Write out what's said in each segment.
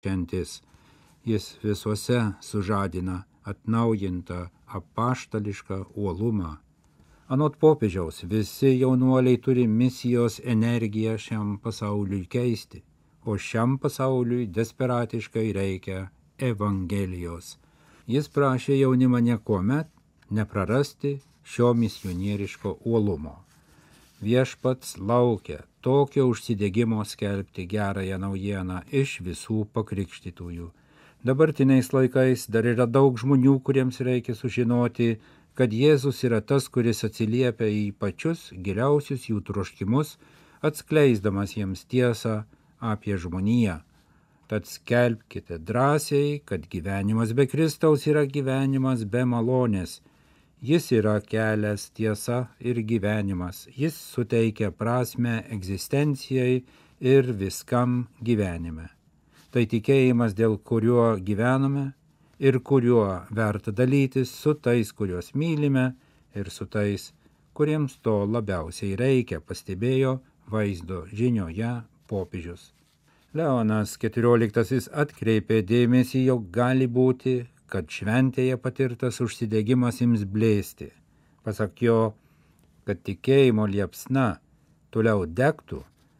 šventis. Jis visuose sužadina atnaujintą apaštališką uolumą. Anot popiežiaus, visi jaunuoliai turi misijos energiją šiam pasauliui keisti, o šiam pasauliui desperatiškai reikia Evangelijos. Jis prašė jaunimą niekuomet neprarasti šio misionieriško uolumo. Viešpats laukia tokio užsidegimo skelbti gerąją naujieną iš visų pakrikštytųjų. Dabartiniais laikais dar yra daug žmonių, kuriems reikia sužinoti, kad Jėzus yra tas, kuris atsiliepia į pačius giliausius jų troškimus, atskleisdamas jiems tiesą apie žmoniją. Tad skelbkite drąsiai, kad gyvenimas be Kristaus yra gyvenimas be malonės. Jis yra kelias, tiesa ir gyvenimas. Jis suteikia prasmę egzistencijai ir viskam gyvenime. Tai tikėjimas, dėl kurio gyvename ir kuriuo verta dalytis su tais, kuriuos mylime, ir su tais, kuriems to labiausiai reikia, pastebėjo vaizdo žinioje popiežius. Leonas XIV atkreipė dėmesį, jog gali būti, kad šventėje patirtas užsidegimas ims blėsti. Pasak jo, kad tikėjimo liepsna toliau degtų,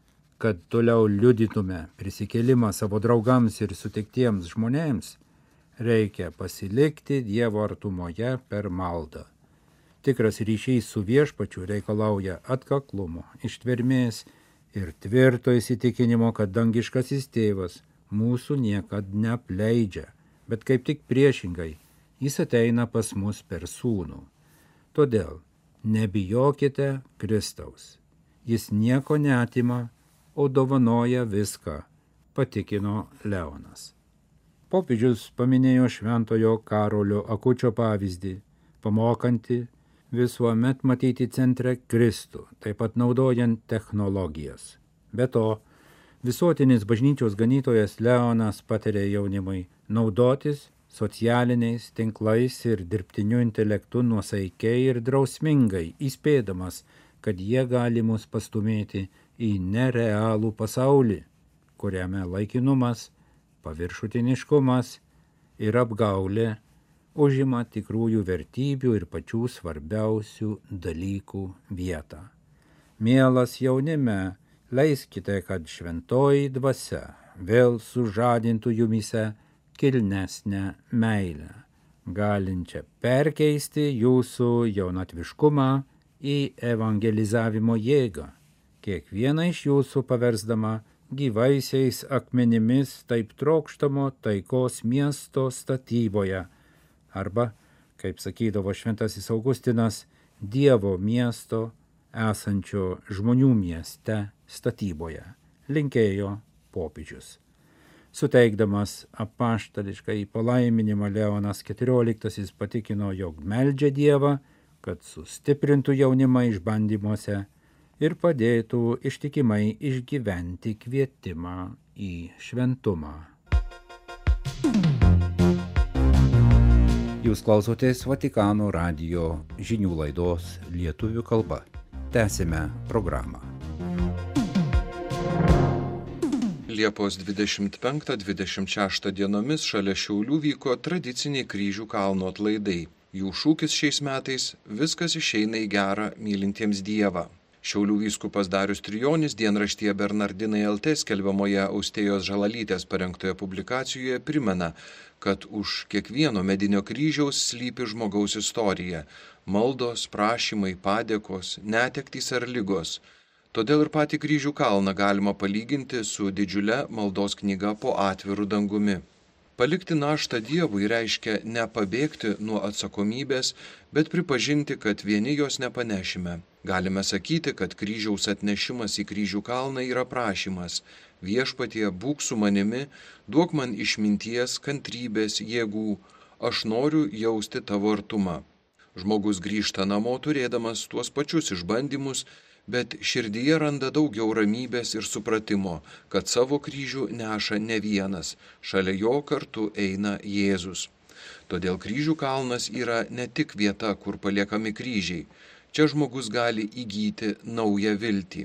kad toliau liudytume prisikėlimą savo draugams ir sutiktiems žmonėms, reikia pasilikti Dievo artumoje per maldą. Tikras ryšys su viešpačiu reikalauja atkaklumo, ištvermės ir tvirto įsitikinimo, kad dangiškasis tėvas mūsų niekad neapleidžia, bet kaip tik priešingai, jis ateina pas mus per sūnų. Todėl nebijokite Kristaus. Jis nieko neatima, o dovanoja viską, patikino Leonas. Popiežius paminėjo šventojo Karolio Akučio pavyzdį, pamokantį visuomet matyti centre Kristų, taip pat naudojant technologijas. Be to, visuotinis bažnyčios ganytojas Leonas patarė jaunimui naudotis socialiniais tinklais ir dirbtiniu intelektu nuosaikiai ir drausmingai, įspėdamas, kad jie gali mus pastumėti į nerealų pasaulį, kuriame laikinumas, paviršutiniškumas ir apgaulė užima tikrųjų vertybių ir pačių svarbiausių dalykų vietą. Mielas jaunime, leiskite, kad šventoji dvasia vėl sužadintų jumyse kilnesnę meilę, galinčią perkeisti jūsų jaunatviškumą į evangelizavimo jėgą, kiekvieną iš jūsų paversdama gyvaisiais akmenimis taip trokštamo taikos miesto statyboje, arba, kaip sakydavo šventasis Augustinas, Dievo miesto esančio žmonių mieste statyboje, linkėjo popiežius. Suteikdamas apaštališkai palaiminimą Leonas XIV patikino, jog meldžia Dievą, kad sustiprintų jaunimą išbandymuose ir padėtų ištikimai išgyventi kvietimą į šventumą. Jūs klausotės Vatikano radijo žinių laidos lietuvių kalba. Tęsime programą. Liepos 25-26 dienomis šalia Šiaulių vyko tradiciniai Kryžių kalno atlaidai. Jų šūkis šiais metais – viskas išeina į gerą mylintiems Dievą. Šiaulių vyskupas Darius Trijonis dienraštyje Bernardinai LT skelbiamoje Austėjos Žalalytės parengtoje publikacijoje primena, kad už kiekvieno medinio kryžiaus slypi žmogaus istorija – maldos, prašymai, padėkos, netektys ar ligos. Todėl ir patį Kryžių kalną galima palyginti su didžiule maldos knyga po atviru dangumi. Palikti naštą Dievui reiškia nepabėgti nuo atsakomybės, bet pripažinti, kad vieni jos nepanešime. Galime sakyti, kad kryžiaus atnešimas į Kryžių kalną yra prašymas. Viešpatie, būk su manimi, duok man išminties, kantrybės, jėgų. Aš noriu jausti tavo artumą. Žmogus grįžta namo turėdamas tuos pačius išbandymus, bet širdyje randa daugiau ramybės ir supratimo, kad savo kryžių neša ne vienas, šalia jo kartu eina Jėzus. Todėl Kryžių kalnas yra ne tik vieta, kur paliekami kryžiai. Čia žmogus gali įgyti naują viltį.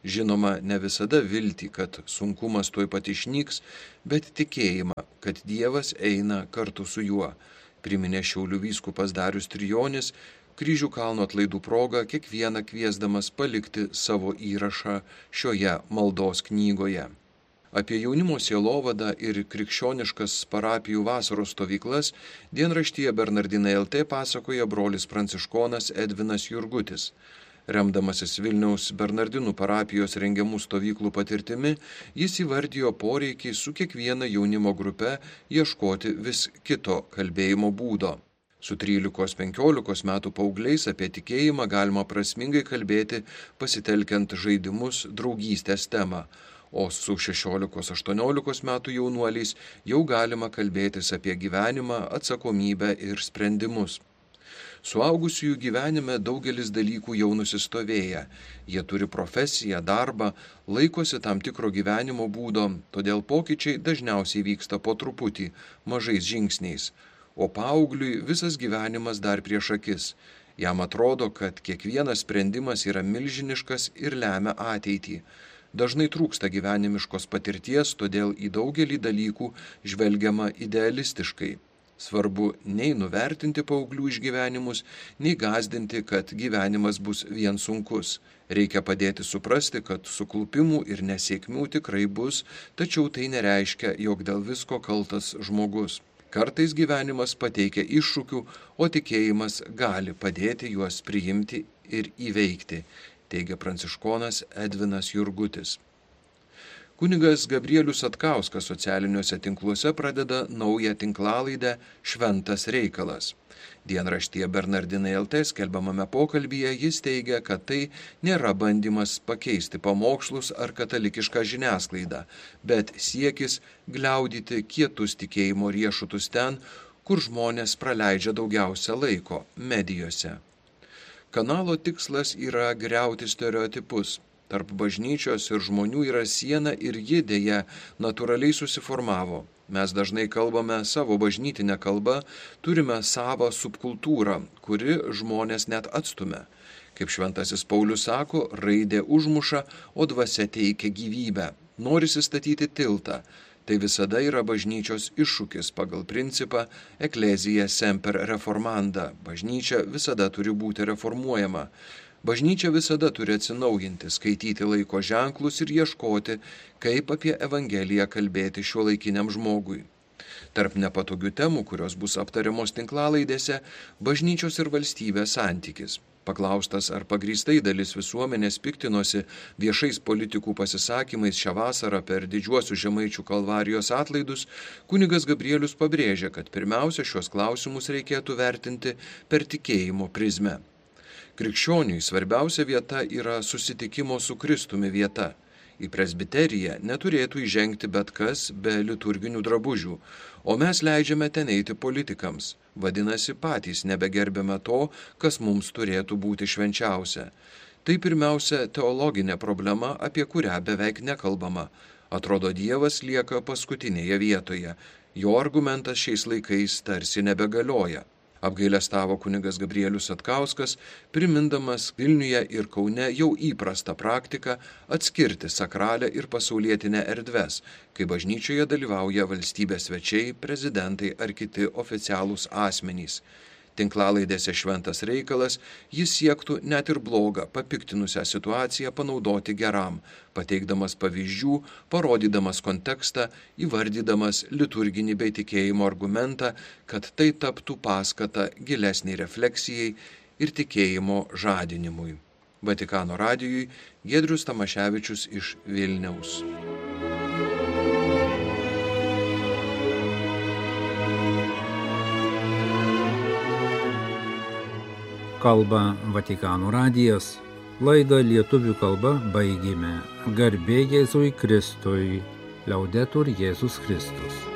Žinoma, ne visada viltį, kad sunkumas tuoj pat išnyks, bet tikėjimą, kad Dievas eina kartu su juo, priminė Šiaulių vyskupas Darius Trijonis, Kryžių kalno atlaidų proga kiekvieną kviesdamas palikti savo įrašą šioje maldos knygoje. Apie jaunimo sielovadą ir krikščioniškas parapijų vasaros stovyklas dienraštyje Bernardinai LT pasakoja brolis pranciškonas Edvinas Jurgutis. Remdamasis Vilniaus Bernardinų parapijos rengiamų stovyklų patirtimi, jis įvardijo poreikį su kiekviena jaunimo grupe ieškoti vis kito kalbėjimo būdo. Su 13-15 metų paaugliais apie tikėjimą galima prasmingai kalbėti pasitelkiant žaidimus draugystės temą, o su 16-18 metų jaunuoliais jau galima kalbėtis apie gyvenimą, atsakomybę ir sprendimus. Suaugusiųjų gyvenime daugelis dalykų jau nusistovėję. Jie turi profesiją, darbą, laikosi tam tikro gyvenimo būdo, todėl pokyčiai dažniausiai vyksta po truputį, mažais žingsniais. O paaugliui visas gyvenimas dar prieš akis. Jam atrodo, kad kiekvienas sprendimas yra milžiniškas ir lemia ateitį. Dažnai trūksta gyvenimiškos patirties, todėl į daugelį dalykų žvelgiama idealistiškai. Svarbu nei nuvertinti paauglių išgyvenimus, nei gąsdinti, kad gyvenimas bus vien sunkus. Reikia padėti suprasti, kad suklupimų ir nesėkmių tikrai bus, tačiau tai nereiškia, jog dėl visko kaltas žmogus. Kartais gyvenimas pateikia iššūkių, o tikėjimas gali padėti juos priimti ir įveikti, teigia pranciškonas Edvinas Jurgutis. Kunigas Gabrielius Satkauskas socialiniuose tinkluose pradeda naują tinklalaidę Šventas reikalas. Dienraštyje Bernardinai LT skelbiamame pokalbyje jis teigia, kad tai nėra bandymas pakeisti pamokslus ar katalikišką žiniasklaidą, bet siekis gliaudyti kietus tikėjimo riešutus ten, kur žmonės praleidžia daugiausia laiko – medijose. Kanalo tikslas yra griauti stereotipus. Tarp bažnyčios ir žmonių yra siena ir ji dėja natūraliai susiformavo. Mes dažnai kalbame savo bažnytinę kalbą, turime savą subkultūrą, kuri žmonės net atstumia. Kaip šventasis Paulius sako, raidė užmuša, o dvasia teikia gyvybę. Norisi statyti tiltą. Tai visada yra bažnyčios iššūkis pagal principą Ecclesia semper reformanda. Bažnyčia visada turi būti reformuojama. Bažnyčia visada turi atsinaujinti, skaityti laiko ženklus ir ieškoti, kaip apie Evangeliją kalbėti šiuolaikiniam žmogui. Tarp nepatogių temų, kurios bus aptariamos tinklalaidėse, bažnyčios ir valstybės santykis. Paklaustas, ar pagrįstai dalis visuomenės piktinosi viešais politikų pasisakymais šią vasarą per didžiuosius Žemaičių Kalvarijos atlaidus, kunigas Gabrielius pabrėžia, kad pirmiausia šios klausimus reikėtų vertinti per tikėjimo prizmę. Krikščioniui svarbiausia vieta yra susitikimo su Kristumi vieta. Į presbiteriją neturėtų įžengti bet kas be liturginių drabužių, o mes leidžiame ten eiti politikams. Vadinasi, patys nebegerbėme to, kas mums turėtų būti švenčiausia. Tai pirmiausia teologinė problema, apie kurią beveik nekalbama. Atrodo, Dievas lieka paskutinėje vietoje. Jo argumentas šiais laikais tarsi nebegalioja. Apgailestavo kunigas Gabrielius Satkauskas, primindamas Vilniuje ir Kaune jau įprastą praktiką atskirti sakralę ir pasaulietinę erdves, kai bažnyčioje dalyvauja valstybės svečiai, prezidentai ar kiti oficialūs asmenys. Tinklalaidėse Šventas reikalas jis siektų net ir blogą, papiktinusią situaciją panaudoti geram, pateikdamas pavyzdžių, parodydamas kontekstą, įvardydamas liturginį bei tikėjimo argumentą, kad tai taptų paskata gilesniai refleksijai ir tikėjimo žadinimui. Vatikano radijui Giedrius Tamaševičius iš Vilniaus. Kalba Vatikano radijas. Laidą lietuvių kalba baigėme. Garbė Jėzui Kristui. Liaudetur Jėzus Kristus.